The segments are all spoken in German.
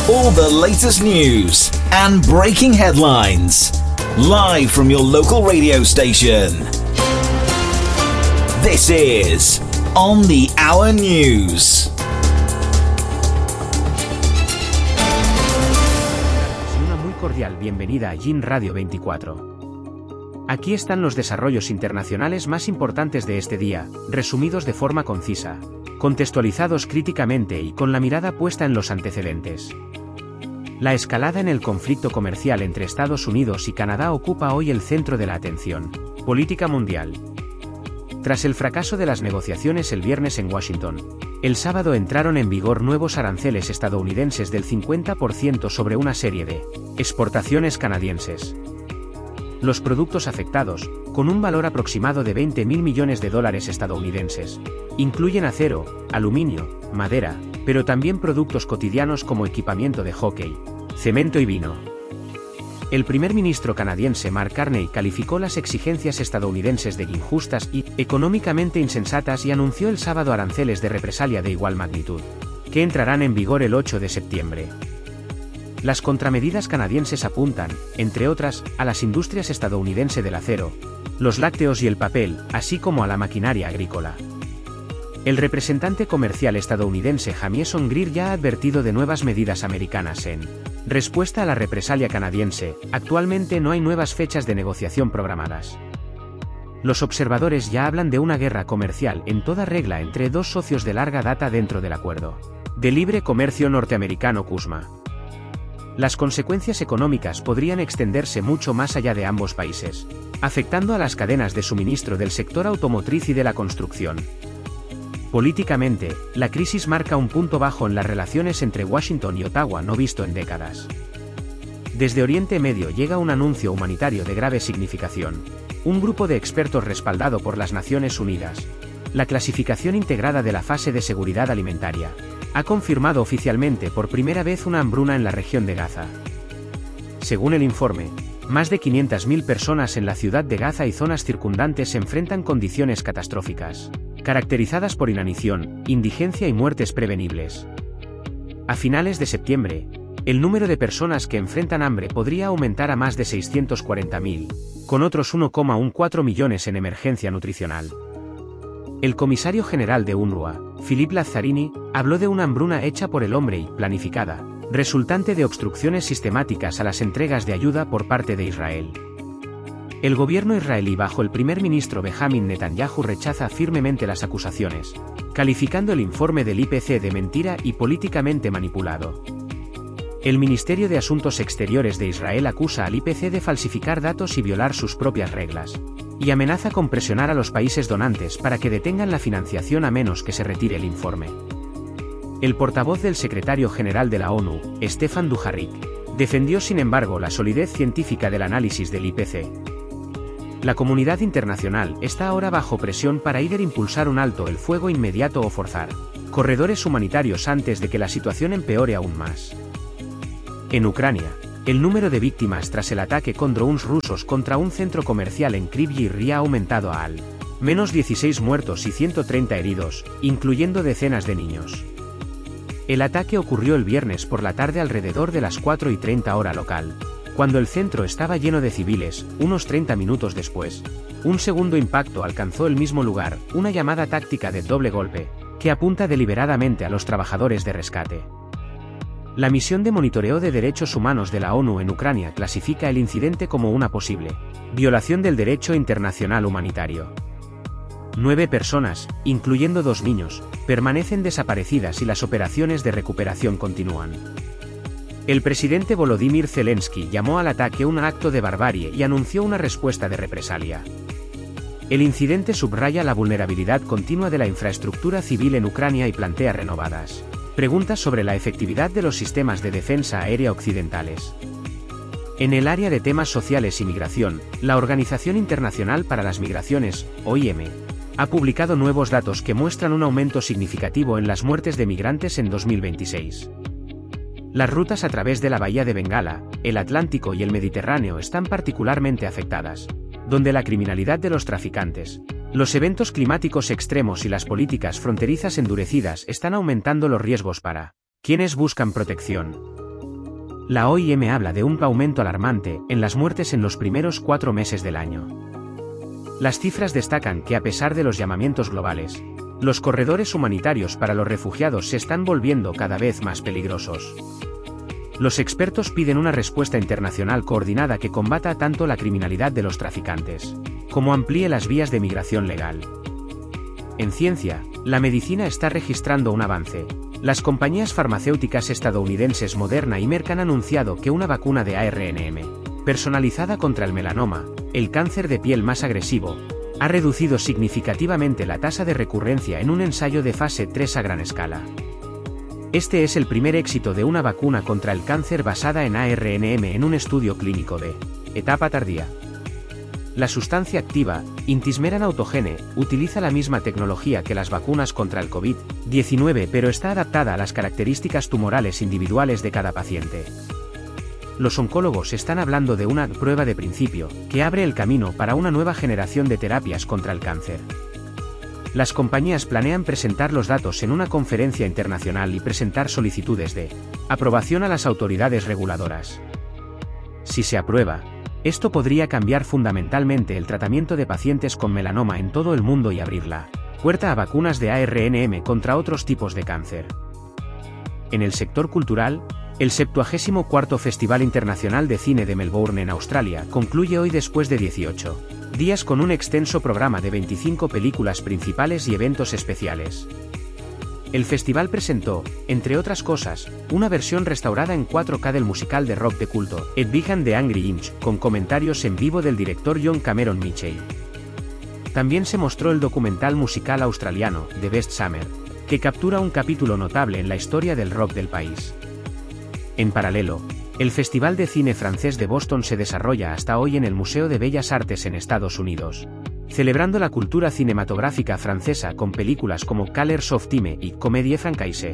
All the latest news and breaking headlines, live from your local radio station. This is On the Hour News. Una muy cordial bienvenida a Yin Radio 24. Aquí están los desarrollos internacionales más importantes de este día, resumidos de forma concisa, contextualizados críticamente y con la mirada puesta en los antecedentes. La escalada en el conflicto comercial entre Estados Unidos y Canadá ocupa hoy el centro de la atención política mundial. Tras el fracaso de las negociaciones el viernes en Washington, el sábado entraron en vigor nuevos aranceles estadounidenses del 50% sobre una serie de exportaciones canadienses. Los productos afectados, con un valor aproximado de $20.000 millones estadounidenses, incluyen acero, aluminio, madera, pero también productos cotidianos como equipamiento de hockey, cemento y vino. El primer ministro canadiense Mark Carney calificó las exigencias estadounidenses de injustas y económicamente insensatas y anunció el sábado aranceles de represalia de igual magnitud, que entrarán en vigor el 8 de septiembre. Las contramedidas canadienses apuntan, entre otras, a las industrias estadounidenses del acero, los lácteos y el papel, así como a la maquinaria agrícola. El representante comercial estadounidense Jamieson Greer ya ha advertido de nuevas medidas americanas en respuesta a la represalia canadiense. Actualmente no hay nuevas fechas de negociación programadas. Los observadores ya hablan de una guerra comercial en toda regla entre dos socios de larga data dentro del Acuerdo de Libre Comercio norteamericano CUSMA. Las consecuencias económicas podrían extenderse mucho más allá de ambos países, afectando a las cadenas de suministro del sector automotriz y de la construcción. Políticamente, la crisis marca un punto bajo en las relaciones entre Washington y Ottawa no visto en décadas. Desde Oriente Medio llega un anuncio humanitario de grave significación. Un grupo de expertos respaldado por las Naciones Unidas, la clasificación integrada de la fase de seguridad alimentaria, ha confirmado oficialmente por primera vez una hambruna en la región de Gaza. Según el informe, más de 500.000 personas en la ciudad de Gaza y zonas circundantes enfrentan condiciones catastróficas, caracterizadas por inanición, indigencia y muertes prevenibles. A finales de septiembre, el número de personas que enfrentan hambre podría aumentar a más de 640.000, con otros 1,14 millones en emergencia nutricional. El comisario general de UNRWA, Philippe Lazzarini, habló de una hambruna hecha por el hombre y planificada, resultante de obstrucciones sistemáticas a las entregas de ayuda por parte de Israel. El gobierno israelí bajo el primer ministro Benjamin Netanyahu rechaza firmemente las acusaciones, calificando el informe del IPC de mentira y políticamente manipulado. El Ministerio de Asuntos Exteriores de Israel acusa al IPC de falsificar datos y violar sus propias reglas, y amenaza con presionar a los países donantes para que detengan la financiación a menos que se retire el informe. El portavoz del secretario general de la ONU, Stefan Dujarric, defendió sin embargo la solidez científica del análisis del IPC. La comunidad internacional está ahora bajo presión para impulsar un alto el fuego inmediato o forzar corredores humanitarios antes de que la situación empeore aún más. En Ucrania, el número de víctimas tras el ataque con drones rusos contra un centro comercial en Kryvyi Rih ha aumentado a al menos 16 muertos y 130 heridos, incluyendo decenas de niños. El ataque ocurrió el viernes por la tarde alrededor de las 4:30 hora local, cuando el centro estaba lleno de civiles. Unos 30 minutos después, un segundo impacto alcanzó el mismo lugar, una llamada táctica de doble golpe, que apunta deliberadamente a los trabajadores de rescate. La misión de monitoreo de derechos humanos de la ONU en Ucrania clasifica el incidente como una posible violación del derecho internacional humanitario. 9 personas, incluyendo 2 niños, permanecen desaparecidas y las operaciones de recuperación continúan. El presidente Volodymyr Zelensky llamó al ataque un acto de barbarie y anunció una respuesta de represalia. El incidente subraya la vulnerabilidad continua de la infraestructura civil en Ucrania y plantea renovadas preguntas sobre la efectividad de los sistemas de defensa aérea occidentales. En el área de temas sociales y migración, la Organización Internacional para las Migraciones, OIM, ha publicado nuevos datos que muestran un aumento significativo en las muertes de migrantes en 2026. Las rutas a través de la Bahía de Bengala, el Atlántico y el Mediterráneo están particularmente afectadas, donde la criminalidad de los traficantes, los eventos climáticos extremos y las políticas fronterizas endurecidas están aumentando los riesgos para quienes buscan protección. La OIM habla de un aumento alarmante en las muertes en los primeros 4 meses del año. Las cifras destacan que a pesar de los llamamientos globales, los corredores humanitarios para los refugiados se están volviendo cada vez más peligrosos. Los expertos piden una respuesta internacional coordinada que combata tanto la criminalidad de los traficantes, como amplíe las vías de migración legal. En ciencia, la medicina está registrando un avance. Las compañías farmacéuticas estadounidenses Moderna y Merck han anunciado que una vacuna de ARNM, personalizada contra el melanoma, el cáncer de piel más agresivo, ha reducido significativamente la tasa de recurrencia en un ensayo de fase 3 a gran escala. Este es el primer éxito de una vacuna contra el cáncer basada en ARNM en un estudio clínico de etapa tardía. La sustancia activa, Intismeran autogene, utiliza la misma tecnología que las vacunas contra el COVID-19 pero está adaptada a las características tumorales individuales de cada paciente. Los oncólogos están hablando de una prueba de principio, que abre el camino para una nueva generación de terapias contra el cáncer. Las compañías planean presentar los datos en una conferencia internacional y presentar solicitudes de aprobación a las autoridades reguladoras. Si se aprueba, esto podría cambiar fundamentalmente el tratamiento de pacientes con melanoma en todo el mundo y abrir la puerta a vacunas de ARNM contra otros tipos de cáncer. En el sector cultural, el 74º Festival Internacional de Cine de Melbourne en Australia concluye hoy después de 18 días con un extenso programa de 25 películas principales y eventos especiales. El festival presentó, entre otras cosas, una versión restaurada en 4K del musical de rock de culto, Ed Began de Angry Inch, con comentarios en vivo del director John Cameron Mitchell. También se mostró el documental musical australiano, The Best Summer, que captura un capítulo notable en la historia del rock del país. En paralelo, el Festival de Cine Francés de Boston se desarrolla hasta hoy en el Museo de Bellas Artes en Estados Unidos, celebrando la cultura cinematográfica francesa con películas como Colors of Time y Comédie Francaise.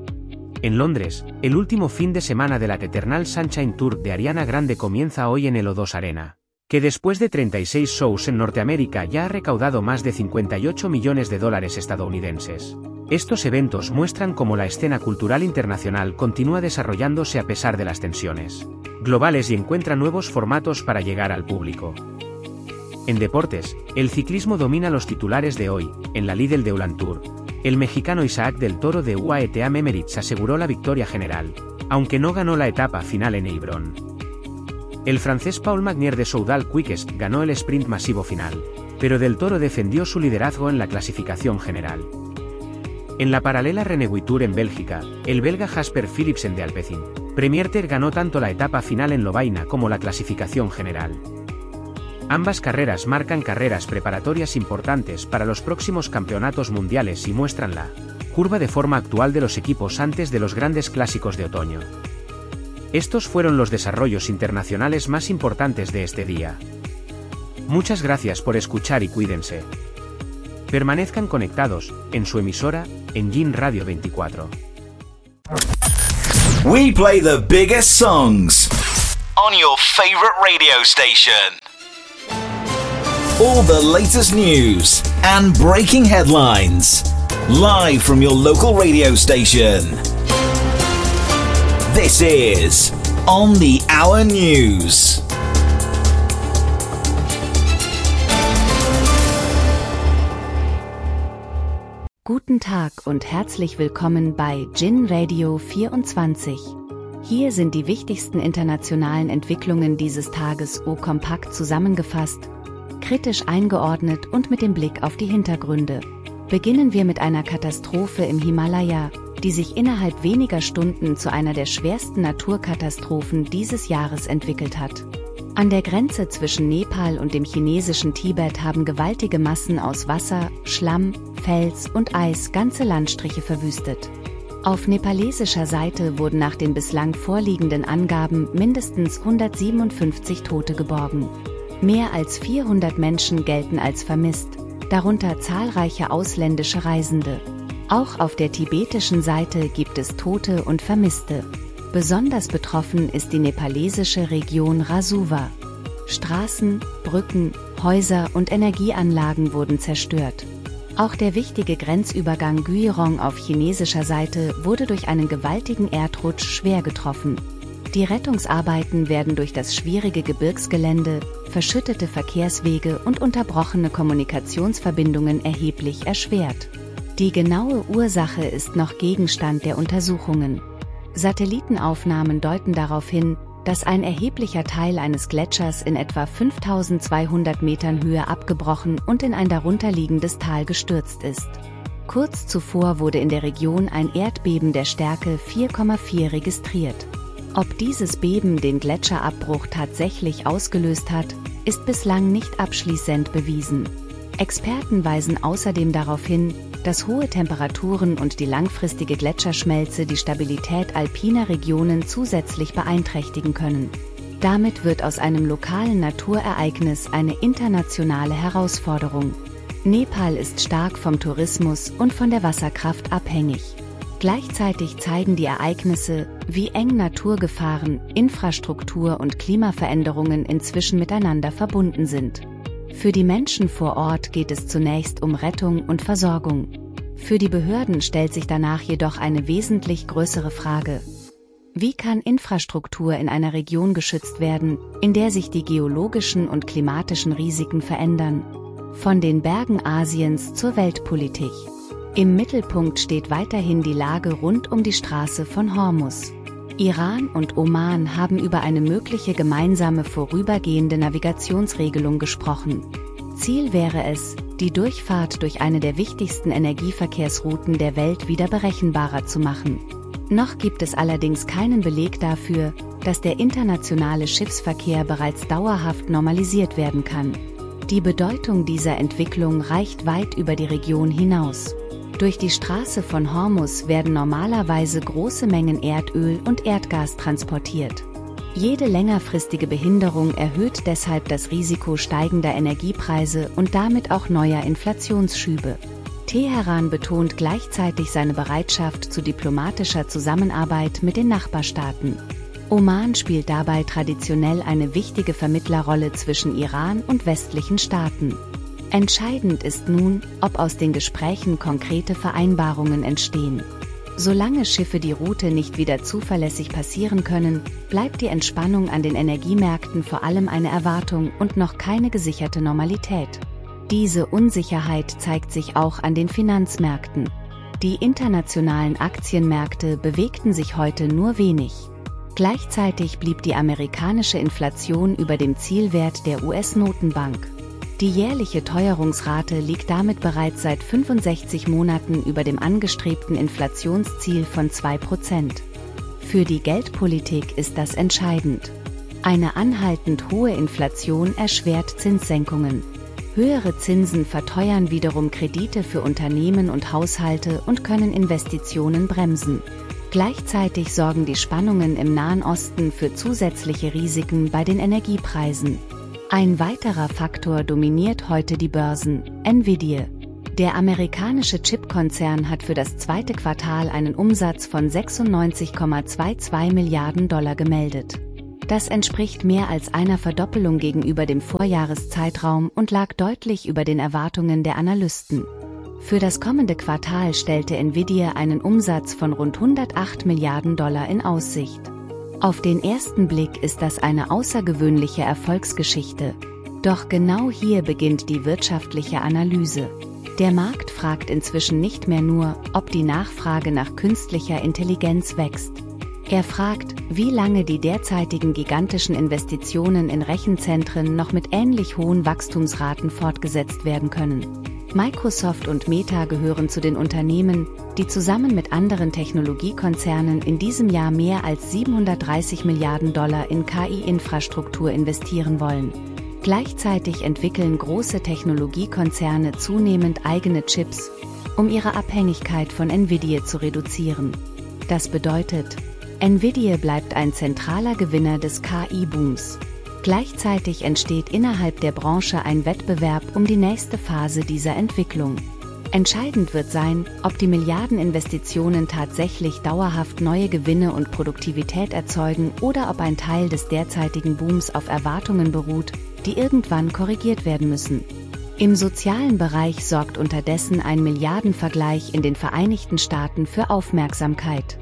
En Londres, el último fin de semana de la Eternal Sunshine Tour de Ariana Grande comienza hoy en el O2 Arena, que después de 36 shows en Norteamérica ya ha recaudado más de $58 millones estadounidenses. Estos eventos muestran cómo la escena cultural internacional continúa desarrollándose a pesar de las tensiones globales y encuentra nuevos formatos para llegar al público. En deportes, el ciclismo domina los titulares de hoy. En la Lidl de Ulan Tour, el mexicano Isaac del Toro de UAE Team Emirates aseguró la victoria general, aunque no ganó la etapa final en Heilbronn. El francés Paul Magnier de Soudal Quickstep ganó el sprint masivo final, pero del Toro defendió su liderazgo en la clasificación general. En la paralela Renegui Tour en Bélgica, el belga Jasper Philipsen de Alpecin Premierter ganó tanto la etapa final en Lovaina como la clasificación general. Ambas carreras marcan carreras preparatorias importantes para los próximos campeonatos mundiales y muestran la curva de forma actual de los equipos antes de los grandes clásicos de otoño. Estos fueron los desarrollos internacionales más importantes de este día. Muchas gracias por escuchar y cuídense. Permanezcan conectados, en su emisora, Engine Radio 24. We play the biggest songs on your favorite radio station. All the latest news and breaking headlines, live from your local radio station. This is On the Hour News. Guten Tag und herzlich willkommen bei Gin Radio 24. Hier sind die wichtigsten internationalen Entwicklungen dieses Tages kompakt zusammengefasst, kritisch eingeordnet und mit dem Blick auf die Hintergründe. Beginnen wir mit einer Katastrophe im Himalaya, die sich innerhalb weniger Stunden zu einer der schwersten Naturkatastrophen dieses Jahres entwickelt hat. An der Grenze zwischen Nepal und dem chinesischen Tibet haben gewaltige Massen aus Wasser, Schlamm, Fels und Eis ganze Landstriche verwüstet. Auf nepalesischer Seite wurden nach den bislang vorliegenden Angaben mindestens 157 Tote geborgen. Mehr als 400 Menschen gelten als vermisst, darunter zahlreiche ausländische Reisende. Auch auf der tibetischen Seite gibt es Tote und Vermisste. Besonders betroffen ist die nepalesische Region Rasuwa. Straßen, Brücken, Häuser und Energieanlagen wurden zerstört. Auch der wichtige Grenzübergang Guirong auf chinesischer Seite wurde durch einen gewaltigen Erdrutsch schwer getroffen. Die Rettungsarbeiten werden durch das schwierige Gebirgsgelände, verschüttete Verkehrswege und unterbrochene Kommunikationsverbindungen erheblich erschwert. Die genaue Ursache ist noch Gegenstand der Untersuchungen. Satellitenaufnahmen deuten darauf hin, dass ein erheblicher Teil eines Gletschers in etwa 5200 Metern Höhe abgebrochen und in ein darunterliegendes Tal gestürzt ist. Kurz zuvor wurde in der Region ein Erdbeben der Stärke 4,4 registriert. Ob dieses Beben den Gletscherabbruch tatsächlich ausgelöst hat, ist bislang nicht abschließend bewiesen. Experten weisen außerdem darauf hin, dass hohe Temperaturen und die langfristige Gletscherschmelze die Stabilität alpiner Regionen zusätzlich beeinträchtigen können. Damit wird aus einem lokalen Naturereignis eine internationale Herausforderung. Nepal ist stark vom Tourismus und von der Wasserkraft abhängig. Gleichzeitig zeigen die Ereignisse, wie eng Naturgefahren, Infrastruktur und Klimaveränderungen inzwischen miteinander verbunden sind. Für die Menschen vor Ort geht es zunächst um Rettung und Versorgung. Für die Behörden stellt sich danach jedoch eine wesentlich größere Frage. Wie kann Infrastruktur in einer Region geschützt werden, in der sich die geologischen und klimatischen Risiken verändern? Von den Bergen Asiens zur Weltpolitik. Im Mittelpunkt steht weiterhin die Lage rund um die Straße von Hormuz. Iran und Oman haben über eine mögliche gemeinsame vorübergehende Navigationsregelung gesprochen. Ziel wäre es, die Durchfahrt durch eine der wichtigsten Energieverkehrsrouten der Welt wieder berechenbarer zu machen. Noch gibt es allerdings keinen Beleg dafür, dass der internationale Schiffsverkehr bereits dauerhaft normalisiert werden kann. Die Bedeutung dieser Entwicklung reicht weit über die Region hinaus. Durch die Straße von Hormuz werden normalerweise große Mengen Erdöl und Erdgas transportiert. Jede längerfristige Behinderung erhöht deshalb das Risiko steigender Energiepreise und damit auch neuer Inflationsschübe. Teheran betont gleichzeitig seine Bereitschaft zu diplomatischer Zusammenarbeit mit den Nachbarstaaten. Oman spielt dabei traditionell eine wichtige Vermittlerrolle zwischen Iran und westlichen Staaten. Entscheidend ist nun, ob aus den Gesprächen konkrete Vereinbarungen entstehen. Solange Schiffe die Route nicht wieder zuverlässig passieren können, bleibt die Entspannung an den Energiemärkten vor allem eine Erwartung und noch keine gesicherte Normalität. Diese Unsicherheit zeigt sich auch an den Finanzmärkten. Die internationalen Aktienmärkte bewegten sich heute nur wenig. Gleichzeitig blieb die amerikanische Inflation über dem Zielwert der US-Notenbank. Die jährliche Teuerungsrate liegt damit bereits seit 65 Monaten über dem angestrebten Inflationsziel von 2%. Für die Geldpolitik ist das entscheidend. Eine anhaltend hohe Inflation erschwert Zinssenkungen. Höhere Zinsen verteuern wiederum Kredite für Unternehmen und Haushalte und können Investitionen bremsen. Gleichzeitig sorgen die Spannungen im Nahen Osten für zusätzliche Risiken bei den Energiepreisen. Ein weiterer Faktor dominiert heute die Börsen, Nvidia. Der amerikanische Chipkonzern hat für das zweite Quartal einen Umsatz von 96,22 Milliarden $ gemeldet. Das entspricht mehr als einer Verdoppelung gegenüber dem Vorjahreszeitraum und lag deutlich über den Erwartungen der Analysten. Für das kommende Quartal stellte Nvidia einen Umsatz von rund 108 Milliarden $ in Aussicht. Auf den ersten Blick ist das eine außergewöhnliche Erfolgsgeschichte. Doch genau hier beginnt die wirtschaftliche Analyse. Der Markt fragt inzwischen nicht mehr nur, ob die Nachfrage nach künstlicher Intelligenz wächst. Er fragt, wie lange die derzeitigen gigantischen Investitionen in Rechenzentren noch mit ähnlich hohen Wachstumsraten fortgesetzt werden können. Microsoft und Meta gehören zu den Unternehmen, die zusammen mit anderen Technologiekonzernen in diesem Jahr mehr als 730 Milliarden $ in KI-Infrastruktur investieren wollen. Gleichzeitig entwickeln große Technologiekonzerne zunehmend eigene Chips, um ihre Abhängigkeit von Nvidia zu reduzieren. Das bedeutet, Nvidia bleibt ein zentraler Gewinner des KI-Booms. Gleichzeitig entsteht innerhalb der Branche ein Wettbewerb um die nächste Phase dieser Entwicklung. Entscheidend wird sein, ob die Milliardeninvestitionen tatsächlich dauerhaft neue Gewinne und Produktivität erzeugen oder ob ein Teil des derzeitigen Booms auf Erwartungen beruht, die irgendwann korrigiert werden müssen. Im sozialen Bereich sorgt unterdessen ein Milliardenvergleich in den Vereinigten Staaten für Aufmerksamkeit.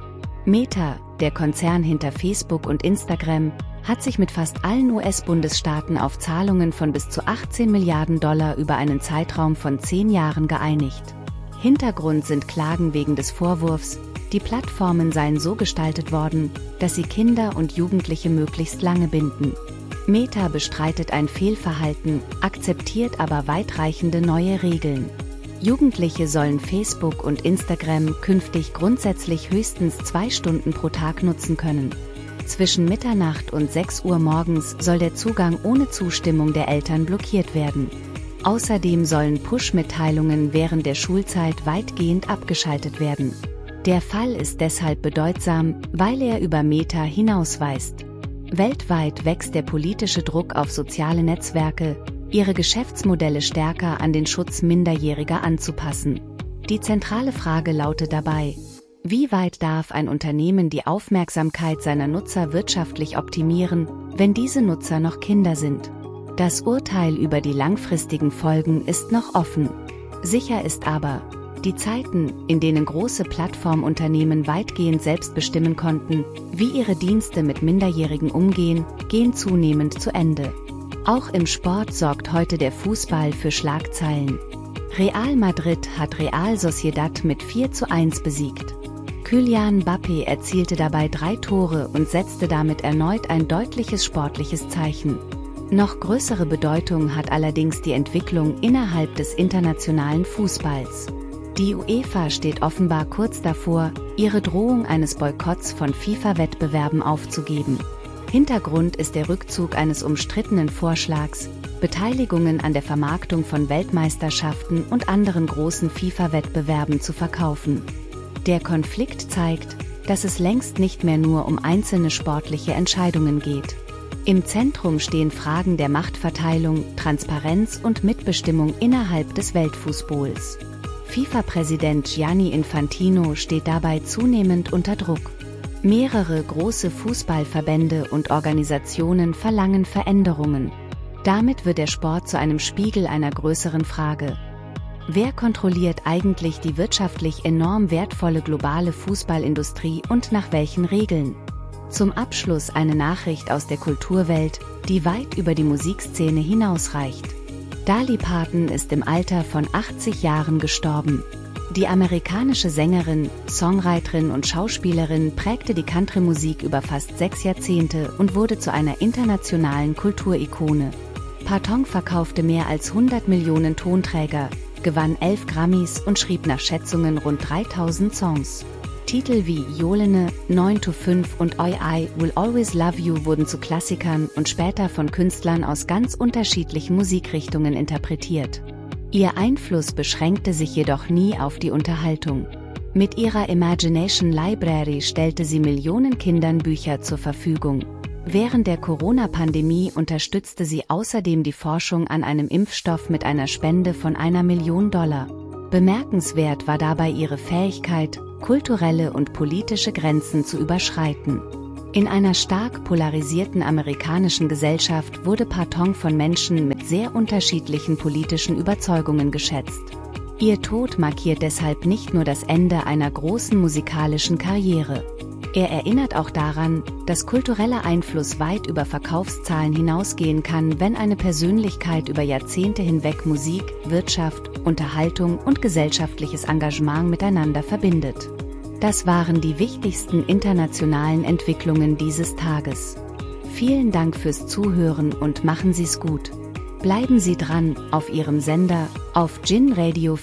Meta, der Konzern hinter Facebook und Instagram, hat sich mit fast allen US-Bundesstaaten auf Zahlungen von bis zu 18 Milliarden $ über einen Zeitraum von 10 Jahren geeinigt. Hintergrund sind Klagen wegen des Vorwurfs, die Plattformen seien so gestaltet worden, dass sie Kinder und Jugendliche möglichst lange binden. Meta bestreitet ein Fehlverhalten, akzeptiert aber weitreichende neue Regeln. Jugendliche sollen Facebook und Instagram künftig grundsätzlich höchstens 2 Stunden pro Tag nutzen können. Zwischen Mitternacht und 6 Uhr morgens soll der Zugang ohne Zustimmung der Eltern blockiert werden. Außerdem sollen Push-Mitteilungen während der Schulzeit weitgehend abgeschaltet werden. Der Fall ist deshalb bedeutsam, weil er über Meta hinausweist. Weltweit wächst der politische Druck auf soziale Netzwerke, ihre Geschäftsmodelle stärker an den Schutz Minderjähriger anzupassen. Die zentrale Frage lautet dabei: Wie weit darf ein Unternehmen die Aufmerksamkeit seiner Nutzer wirtschaftlich optimieren, wenn diese Nutzer noch Kinder sind? Das Urteil über die langfristigen Folgen ist noch offen. Sicher ist aber, die Zeiten, in denen große Plattformunternehmen weitgehend selbst bestimmen konnten, wie ihre Dienste mit Minderjährigen umgehen, gehen zunehmend zu Ende. Auch im Sport sorgt heute der Fußball für Schlagzeilen. Real Madrid hat Real Sociedad mit 4:1 besiegt. Kylian Mbappé erzielte dabei 3 Tore und setzte damit erneut ein deutliches sportliches Zeichen. Noch größere Bedeutung hat allerdings die Entwicklung innerhalb des internationalen Fußballs. Die UEFA steht offenbar kurz davor, ihre Drohung eines Boykotts von FIFA-Wettbewerben aufzugeben. Hintergrund ist der Rückzug eines umstrittenen Vorschlags, Beteiligungen an der Vermarktung von Weltmeisterschaften und anderen großen FIFA-Wettbewerben zu verkaufen. Der Konflikt zeigt, dass es längst nicht mehr nur um einzelne sportliche Entscheidungen geht. Im Zentrum stehen Fragen der Machtverteilung, Transparenz und Mitbestimmung innerhalb des Weltfußballs. FIFA-Präsident Gianni Infantino steht dabei zunehmend unter Druck. Mehrere große Fußballverbände und Organisationen verlangen Veränderungen. Damit wird der Sport zu einem Spiegel einer größeren Frage. Wer kontrolliert eigentlich die wirtschaftlich enorm wertvolle globale Fußballindustrie und nach welchen Regeln? Zum Abschluss eine Nachricht aus der Kulturwelt, die weit über die Musikszene hinausreicht. Dolly Parton ist im Alter von 80 Jahren gestorben. Die amerikanische Sängerin, Songwriterin und Schauspielerin prägte die Country-Musik über fast 6 Jahrzehnte und wurde zu einer internationalen Kulturikone. Parton verkaufte mehr als 100 Millionen Tonträger, gewann 11 Grammys und schrieb nach Schätzungen rund 3000 Songs. Titel wie Jolene, 9 to 5 und I Will Always Love You wurden zu Klassikern und später von Künstlern aus ganz unterschiedlichen Musikrichtungen interpretiert. Ihr Einfluss beschränkte sich jedoch nie auf die Unterhaltung. Mit ihrer Imagination Library stellte sie Millionen Kindern Bücher zur Verfügung. Während der Corona-Pandemie unterstützte sie außerdem die Forschung an einem Impfstoff mit einer Spende von $1 Million. Bemerkenswert war dabei ihre Fähigkeit, kulturelle und politische Grenzen zu überschreiten. In einer stark polarisierten amerikanischen Gesellschaft wurde Parton von Menschen mit sehr unterschiedlichen politischen Überzeugungen geschätzt. Ihr Tod markiert deshalb nicht nur das Ende einer großen musikalischen Karriere. Er erinnert auch daran, dass kultureller Einfluss weit über Verkaufszahlen hinausgehen kann, wenn eine Persönlichkeit über Jahrzehnte hinweg Musik, Wirtschaft, Unterhaltung und gesellschaftliches Engagement miteinander verbindet. Das waren die wichtigsten internationalen Entwicklungen dieses Tages. Vielen Dank fürs Zuhören und machen Sie's gut. Bleiben Sie dran, auf Ihrem Sender, auf Gin Radio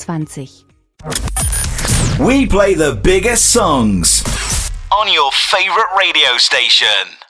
24. We play the biggest songs on your favorite radio station.